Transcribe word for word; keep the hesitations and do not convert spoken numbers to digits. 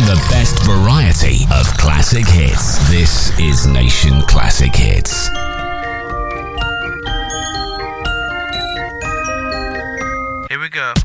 the best variety of classic hits. This is Nation Classic Hits. Here we go.